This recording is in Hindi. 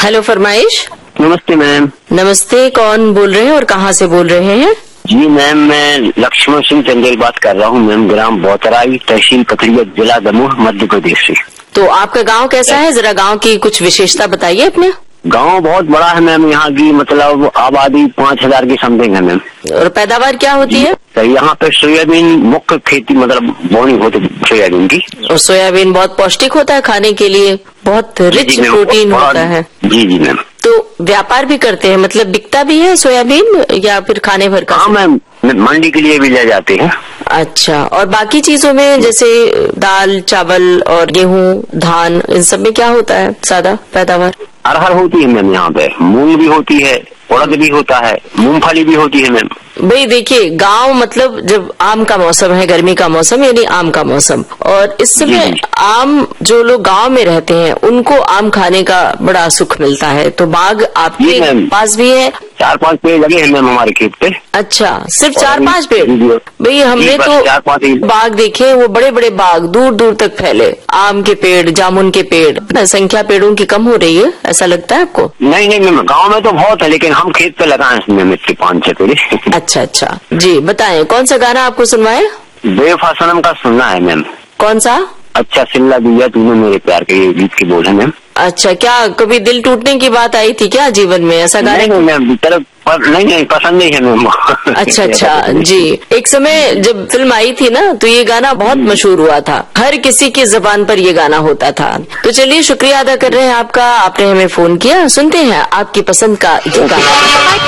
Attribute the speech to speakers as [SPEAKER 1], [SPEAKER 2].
[SPEAKER 1] हेलो फरमाइश।
[SPEAKER 2] नमस्ते मैम।
[SPEAKER 1] नमस्ते, कौन बोल रहे हैं और कहाँ से बोल रहे हैं?
[SPEAKER 2] जी मैम, मैं लक्ष्मण सिंह चंदेल बात कर रहा हूँ मैम, ग्राम बोतराई, तहसील ककड़िया, जिला दमोह, मध्य प्रदेश से।
[SPEAKER 1] तो आपका गांव कैसा है, जरा गांव की कुछ विशेषता बताइए अपने।
[SPEAKER 2] गांव बहुत बड़ा है मैम, यहाँ की मतलब आबादी 5000 की समथिंग है मैम।
[SPEAKER 1] और पैदावार क्या होती है?
[SPEAKER 2] तो यहाँ पे सोयाबीन मुख्य खेती मतलब बोनी होती सोयाबीन की।
[SPEAKER 1] और सोयाबीन बहुत पौष्टिक होता है खाने के लिए, बहुत रिच प्रोटीन होता है।
[SPEAKER 2] जी जी मैम।
[SPEAKER 1] तो व्यापार भी करते हैं, मतलब बिकता भी है सोयाबीन या फिर खाने भर का?
[SPEAKER 2] हाँ मैम, मंडी के लिए भी ले जाते हैं।
[SPEAKER 1] अच्छा, और बाकी चीजों में जैसे दाल, चावल और गेहूं, धान, इन सब में क्या होता है ज्यादा पैदावार?
[SPEAKER 2] अरहर होती है मैम, यहाँ पे मूंग भी होती है, उड़द भी होता है, मूंगफली भी होती है मैम।
[SPEAKER 1] भाई देखिए, गांव मतलब जब आम का मौसम है, गर्मी का मौसम यानी आम का मौसम, और इस समय आम जो लोग गांव में रहते हैं उनको आम खाने का बड़ा सुख मिलता है। तो बाग आपके पास भी है?
[SPEAKER 2] 4-5 पेड़ लगे हैं मैम हमारे खेत पे।
[SPEAKER 1] अच्छा, सिर्फ 4-5 पेड़? भाई हमने तो
[SPEAKER 2] 4-5
[SPEAKER 1] बाग देखे, वो बड़े बड़े बाग दूर दूर तक फैले, आम के पेड़, जामुन के पेड़। संख्या पेड़ों की कम हो रही है, ऐसा लगता है आपको?
[SPEAKER 2] नहीं नहीं मैम, गाँव में तो बहुत है, लेकिन हम खेत पे लगाए हैं मिट्टी 5-6 पेड़।
[SPEAKER 1] अच्छा अच्छा, जी बताएं, कौन सा गाना आपको सुनवाए?
[SPEAKER 2] बेवफा सनम का सुनना है मैम।
[SPEAKER 1] कौन सा?
[SPEAKER 2] अच्छा सिल्ला दिया तूने मेरे प्यार के, ये गीत की बोल है मैम।
[SPEAKER 1] अच्छा, क्या कभी दिल टूटने की बात आई थी क्या जीवन में, ऐसा गाना?
[SPEAKER 2] नहीं मैम, नहीं पसंद नहीं है मैम।
[SPEAKER 1] अच्छा अच्छा, जी। एक समय जब फिल्म आई थी ना, तो ये गाना बहुत मशहूर हुआ था, हर किसी की जबान पर ये गाना होता था। तो चलिए, शुक्रिया अदा कर रहे हैं आपका, आपने हमें फोन किया। सुनते हैं आपकी पसंद का ये गाना।